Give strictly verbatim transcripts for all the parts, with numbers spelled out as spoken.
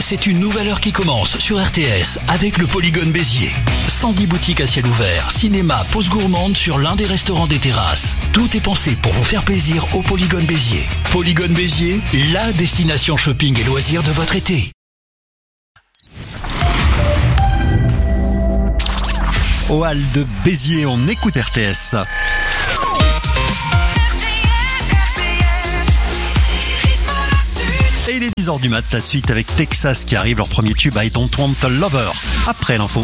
c'est une nouvelle heure qui commence sur R T S avec le Polygone Béziers. cent dix boutiques à ciel ouvert, cinéma, pause gourmande sur l'un des restaurants des terrasses. Tout est pensé pour vous faire plaisir au Polygone Béziers. Polygone Béziers, la destination shopping et loisirs de votre été. Au hall de Béziers, on écoute R T S. Et il est dix heures du mat, tout de suite avec Texas qui arrive, leur premier tube I Don't Want a Lover. Après l'info.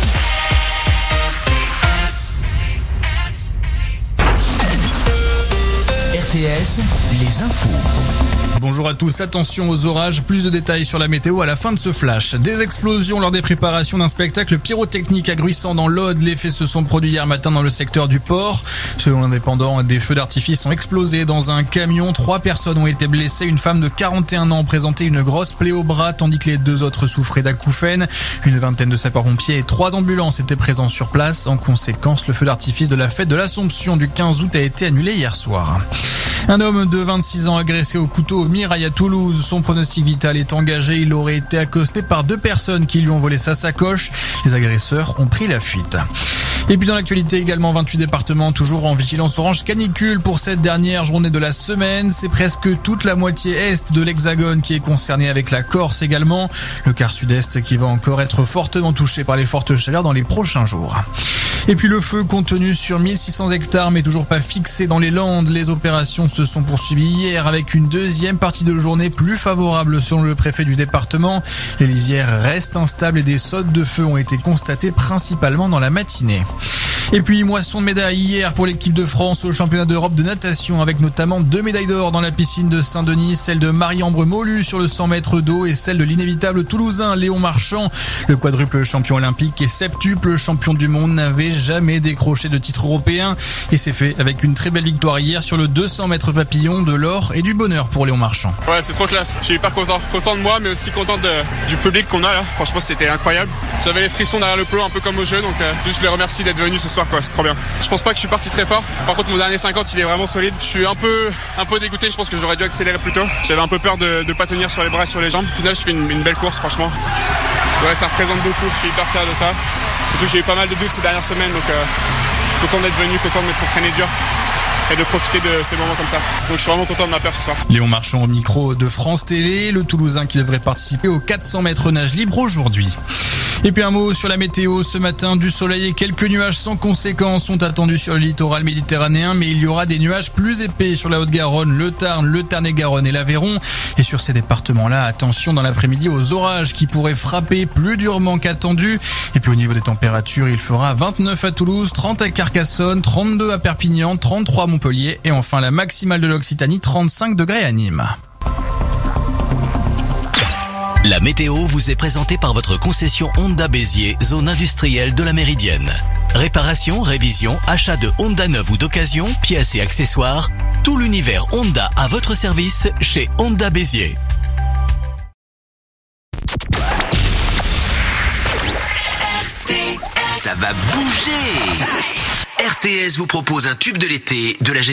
R T S, les infos. Bonjour à tous, attention aux orages, plus de détails sur la météo à la fin de ce flash. Des explosions lors des préparations d'un spectacle pyrotechnique à Gruissant dans l'Aude. Les faits se sont produits hier matin dans le secteur du port. Selon l'indépendant, des feux d'artifice ont explosé dans un camion. Trois personnes ont été blessées. Une femme de quarante et un ans présentait une grosse plaie au bras, tandis que les deux autres souffraient d'acouphènes. Une vingtaine de sapeurs-pompiers et trois ambulances étaient présents sur place. En conséquence, le feu d'artifice de la fête de l'Assomption du quinze août a été annulé hier soir. Un homme de vingt-six ans agressé au couteau au Mirail à Toulouse. Son pronostic vital est engagé. Il aurait été accosté par deux personnes qui lui ont volé sa sacoche. Les agresseurs ont pris la fuite. Et puis dans l'actualité également, vingt-huit départements toujours en vigilance orange canicule pour cette dernière journée de la semaine. C'est presque toute la moitié est de l'Hexagone qui est concernée, avec la Corse également. Le quart sud-est qui va encore être fortement touché par les fortes chaleurs dans les prochains jours. Et puis le feu contenu sur mille six cents hectares mais toujours pas fixé dans les Landes. Les opérations se sont poursuivies hier avec une deuxième partie de journée plus favorable selon le préfet du département. Les lisières restent instables et des sautes de feu ont été constatées principalement dans la matinée. Et puis moisson de médailles hier pour l'équipe de France au championnat d'Europe de natation, avec notamment deux médailles d'or dans la piscine de Saint-Denis, celle de Marie-Ambre Molu sur le cent mètres d'eau et celle de l'inévitable Toulousain Léon Marchand. Le quadruple champion olympique et septuple champion du monde n'avait jamais décroché de titre européen et c'est fait avec une très belle victoire hier sur le deux cents mètres papillon, de l'or et du bonheur pour Léon Marchand. Ouais, c'est trop classe. Je suis hyper content, content de moi mais aussi content de, du public qu'on a là. Franchement, c'était incroyable. J'avais les frissons derrière le peloton un peu comme au jeu, donc euh, juste je les remercie d'être venus ce soir quoi, c'est trop bien. Je pense pas que je suis parti très fort. Par contre mon dernier cinquante il est vraiment solide. Je suis un peu un peu dégoûté, je pense que j'aurais dû accélérer plus tôt. J'avais un peu peur de ne pas tenir sur les bras et sur les jambes. Au final je fais une, une belle course franchement. Ouais, ça représente beaucoup, je suis hyper fier de ça. Surtout que j'ai eu pas mal de doutes ces dernières semaines, donc euh, content d'être venu, content de m'être entraîné dur et de profiter de ces moments comme ça. Donc je suis vraiment content de ma paire ce soir. Léon Marchand au micro de France Télé, le Toulousain qui devrait participer aux quatre cents mètres nage libre aujourd'hui. Et puis un mot sur la météo. Ce matin, du soleil et quelques nuages sans conséquence sont attendus sur le littoral méditerranéen, mais il y aura des nuages plus épais sur la Haute-Garonne, le Tarn, le Tarn-et-Garonne et l'Aveyron. Et sur ces départements-là, attention dans l'après-midi aux orages qui pourraient frapper plus durement qu'attendu. Et puis au niveau des températures, il fera vingt-neuf à Toulouse, trente à Carcassonne, trente-deux à Perpignan, trente-trois à Montpellier et enfin la maximale de l'Occitanie, trente-cinq degrés à Nîmes. La météo vous est présentée par votre concession Honda Béziers, zone industrielle de la Méridienne. Réparation, révision, achat de Honda neuve ou d'occasion, pièces et accessoires, tout l'univers Honda à votre service chez Honda Béziers. Ça va bouger. R T S vous propose un tube de l'été de la génération